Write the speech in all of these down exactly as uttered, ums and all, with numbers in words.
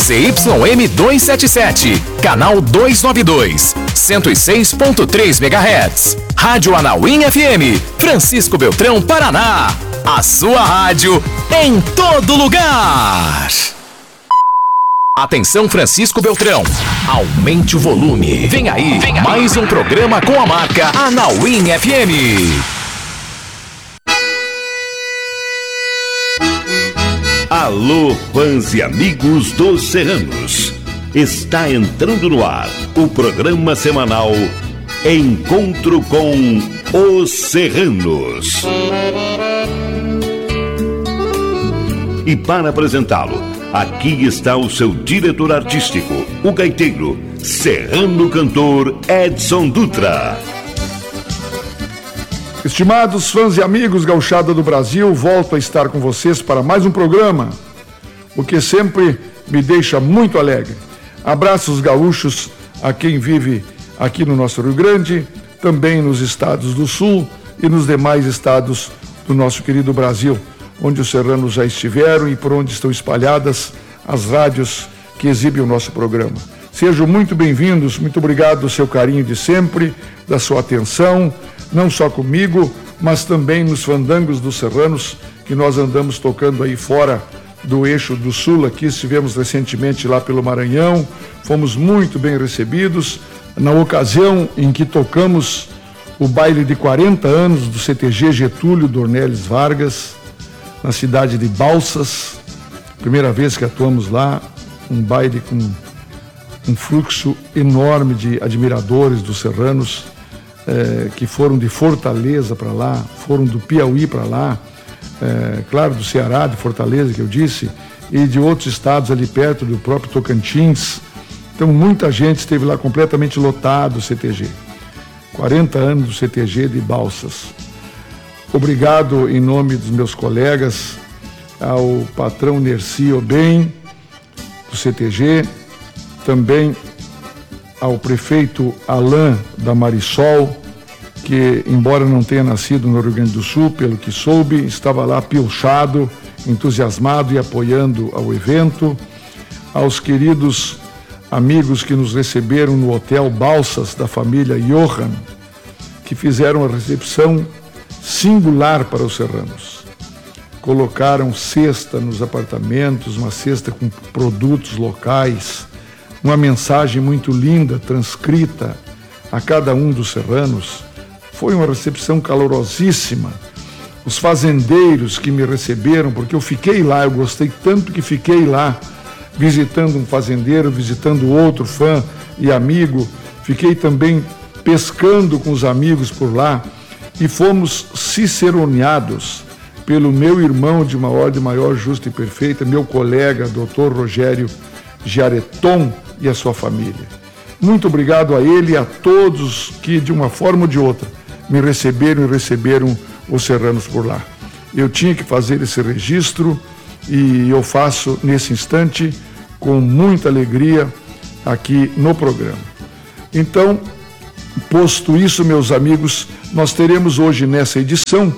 Z Y M duzentos e setenta e sete, canal duzentos e noventa e dois, cento e seis ponto três megahertz. Rádio Anauim F M, Francisco Beltrão, Paraná. A sua rádio em todo lugar. Atenção, Francisco Beltrão. Aumente o volume. Vem aí, Vem aí. mais um programa com a marca Anauim F M. Alô, fãs e amigos dos Serranos. Está entrando no ar o programa semanal Encontro com os Serranos. E para apresentá-lo, aqui está o seu diretor artístico, o gaiteiro, serrano cantor Edson Dutra. Estimados fãs e amigos gauchada do Brasil, volto a estar com vocês para mais um programa, o que sempre me deixa muito alegre. Abraços gaúchos a quem vive aqui no nosso Rio Grande, também nos estados do Sul e nos demais estados do nosso querido Brasil, onde os serranos já estiveram e por onde estão espalhadas as rádios que exibem o nosso programa. Sejam muito bem-vindos, muito obrigado do seu carinho de sempre, da sua atenção, não só comigo, mas também nos fandangos dos serranos, que nós andamos tocando aí fora do eixo do Sul. Aqui estivemos recentemente lá pelo Maranhão, fomos muito bem recebidos, na ocasião em que tocamos o baile de quarenta anos do C T G Getúlio Dornelles Vargas, na cidade de Balsas, primeira vez que atuamos lá, um baile com um fluxo enorme de admiradores dos serranos, eh, que foram de Fortaleza para lá, foram do Piauí para lá, eh, claro, do Ceará, de Fortaleza, que eu disse, e de outros estados ali perto, do próprio Tocantins. Então, muita gente esteve lá, completamente lotado o C T G. quarenta anos do C T G de Balsas. Obrigado em nome dos meus colegas, ao patrão Nerci Obem, do C T G, também ao prefeito Alain da Marisol, que, embora não tenha nascido no Rio Grande do Sul, pelo que soube, estava lá pilchado, entusiasmado e apoiando ao evento, aos queridos amigos que nos receberam no Hotel Balsas, da família Johan, que fizeram a recepção singular para os serranos. Colocaram cesta nos apartamentos, uma cesta com produtos locais, uma mensagem muito linda, transcrita a cada um dos serranos. Foi uma recepção calorosíssima. Os fazendeiros que me receberam, porque eu fiquei lá, eu gostei tanto que fiquei lá, visitando um fazendeiro, visitando outro fã e amigo, fiquei também pescando com os amigos por lá, e fomos ciceroneados pelo meu irmão de uma ordem maior, justa e perfeita, meu colega, doutor Rogério Giareton, e a sua família. Muito obrigado a ele e a todos que, de uma forma ou de outra, me receberam e receberam os serranos por lá. Eu tinha que fazer esse registro e eu faço nesse instante com muita alegria aqui no programa. Então, posto isso, meus amigos, nós teremos hoje nessa edição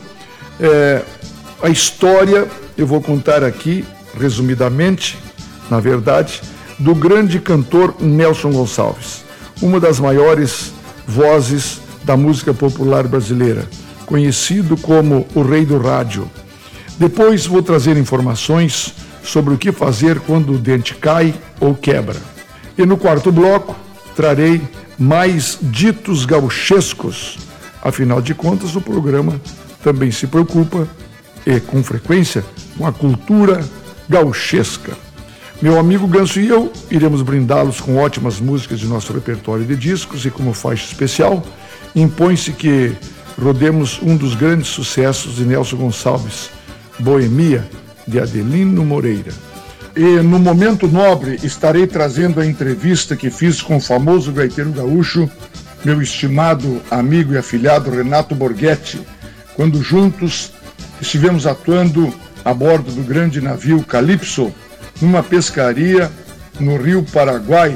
é, a história, eu vou contar aqui, resumidamente, na verdade, do grande cantor Nelson Gonçalves, uma das maiores vozes da música popular brasileira, conhecido como o Rei do Rádio. Depois vou trazer informações sobre o que fazer quando o dente cai ou quebra. E no quarto bloco, trarei mais ditos gauchescos. Afinal de contas, o programa também se preocupa, e com frequência, com a cultura gauchesca. Meu amigo Ganso e eu iremos brindá-los com ótimas músicas de nosso repertório de discos, e como faixa especial, impõe-se que rodemos um dos grandes sucessos de Nelson Gonçalves, Boemia, de Adelino Moreira. E no Momento Nobre estarei trazendo a entrevista que fiz com o famoso gaiteiro gaúcho, meu estimado amigo e afilhado Renato Borghetti, quando juntos estivemos atuando a bordo do grande navio Calypso, numa pescaria no Rio Paraguai,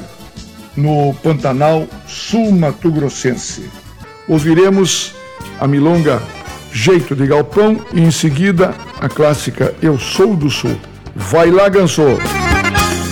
no Pantanal Sul-Mato-Grossense. Ouviremos a milonga Jeito de Galpão e em seguida a clássica Eu Sou do Sul. Vai lá, Ganso!